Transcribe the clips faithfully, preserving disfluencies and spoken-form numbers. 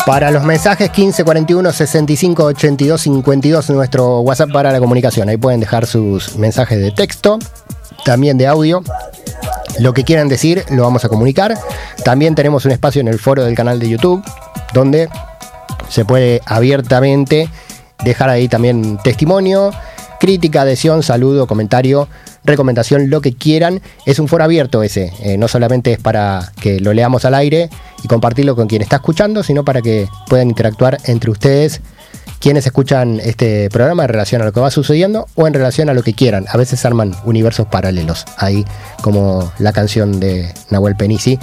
Para los mensajes, quince cuarenta y uno sesenta y cinco ochenta y dos cincuenta y dos, nuestro WhatsApp para la comunicación. Ahí pueden dejar sus mensajes de texto, también de audio. Lo que quieran decir lo vamos a comunicar. También tenemos un espacio en el foro del canal de YouTube, donde se puede abiertamente dejar ahí también testimonio, crítica, adhesión, saludo, comentario, recomendación, lo que quieran. Es un foro abierto ese, eh, no solamente es para que lo leamos al aire y compartirlo con quien está escuchando, sino para que puedan interactuar entre ustedes, quienes escuchan este programa, en relación a lo que va sucediendo o en relación a lo que quieran. A veces arman universos paralelos, ahí como la canción de Nahuel Penisi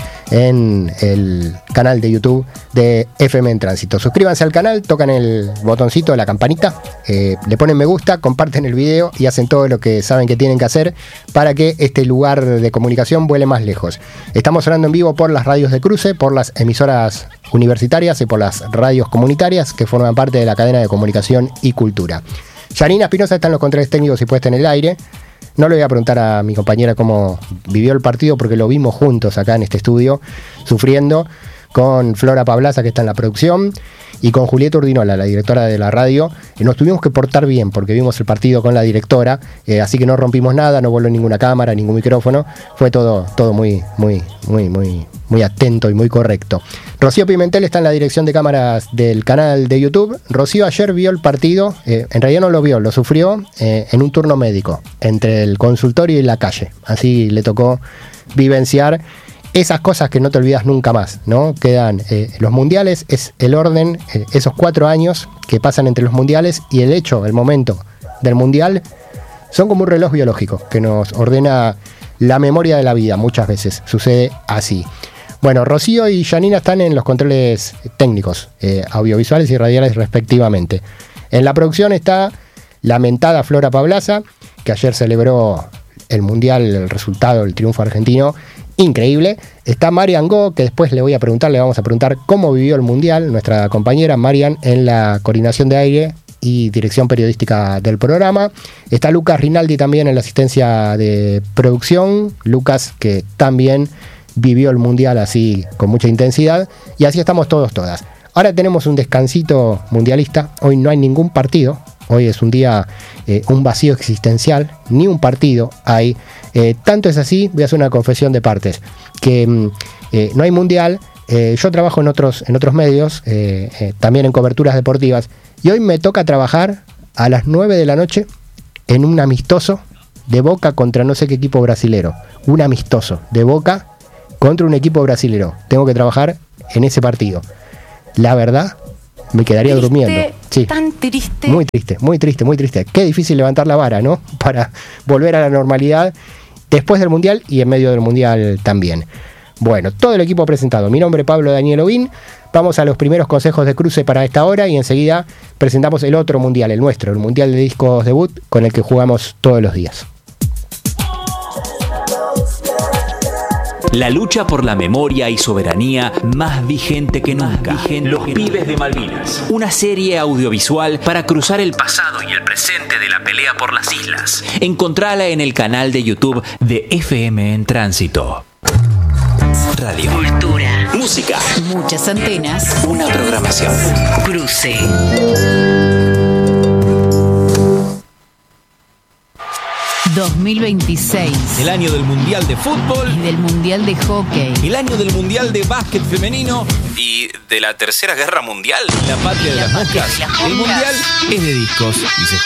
en el canal de YouTube de F M en Tránsito. Suscríbanse al canal, tocan el botoncito de la campanita, eh, le ponen me gusta, comparten el video y hacen todo lo que saben que tienen que hacer para que este lugar de comunicación vuele más lejos. Estamos hablando en vivo por las radios de cruce, por las emisoras universitarias y por las radios comunitarias que forman parte de la cadena de comunicación y cultura. Yanina Espinosa está en los controles técnicos y puesta en el aire. No le voy a preguntar a mi compañera cómo vivió el partido, porque lo vimos juntos acá en este estudio, sufriendo, con Flora Pablaza, que está en la producción, y con Julieta Urdinola, la directora de la radio. Y nos tuvimos que portar bien porque vimos el partido con la directora, eh, así que no rompimos nada, no voló ninguna cámara, ningún micrófono. Fue todo, todo muy, muy, muy, muy, muy atento y muy correcto. Rocío Pimentel está en la dirección de cámaras del canal de YouTube. Rocío ayer vio el partido, eh, en realidad no lo vio, lo sufrió eh, en un turno médico, entre el consultorio y la calle. Así le tocó vivenciar esas cosas que no te olvidas nunca más, ¿no? Quedan eh, los mundiales, es el orden, eh, esos cuatro años que pasan entre los mundiales y el hecho, el momento del mundial, son como un reloj biológico que nos ordena la memoria de la vida. Muchas veces sucede así. Bueno, Rocío y Yanina están en los controles técnicos, eh, audiovisuales y radiales respectivamente. En la producción está la mentada Flora Pablaza, que ayer celebró el mundial, el resultado, el triunfo argentino. Increíble. Está Marian Go, que después le voy a preguntar, le vamos a preguntar cómo vivió el mundial, nuestra compañera Marian, en la coordinación de aire y dirección periodística del programa. Está Lucas Rinaldi también en la asistencia de producción. Lucas, que también vivió el mundial así con mucha intensidad. Y así estamos todos, todas. Ahora tenemos un descansito mundialista. Hoy no hay ningún partido. Hoy es un día, eh, un vacío existencial. Ni un partido hay. Eh, tanto es así, voy a hacer una confesión de partes, que eh, no hay mundial. Eh, yo trabajo en otros, en otros medios, eh, eh, también en coberturas deportivas, y hoy me toca trabajar a las nueve de la noche en un amistoso de Boca contra no sé qué equipo brasilero. Un amistoso de Boca contra un equipo brasilero. Tengo que trabajar en ese partido. La verdad, me quedaría triste, durmiendo. Sí. Tan triste. Muy triste, muy triste, muy triste. Qué difícil levantar la vara, ¿no? Para volver a la normalidad después del mundial y en medio del mundial también. Bueno, todo el equipo presentado. Mi nombre es Pablo Daniel Ovín. Vamos a los primeros consejos de cruce para esta hora y enseguida presentamos el otro mundial, el nuestro, el mundial de discos debut, con el que jugamos todos los días. La lucha por la memoria y soberanía más vigente que nunca. Vigente Los que Pibes de Malvinas. Una serie audiovisual para cruzar el pasado y el presente de la pelea por las islas. Encontrala en el canal de YouTube de F M en Tránsito. Radio. Cultura. Música. Muchas antenas. Una programación. Cruce. dos mil veintiséis. El año del Mundial de Fútbol. Y del Mundial de Hockey. El año del Mundial de Básquet Femenino. Y de la Tercera Guerra Mundial. La patria de La las patria moscas. de las El moscas. Mundial es de discos, dice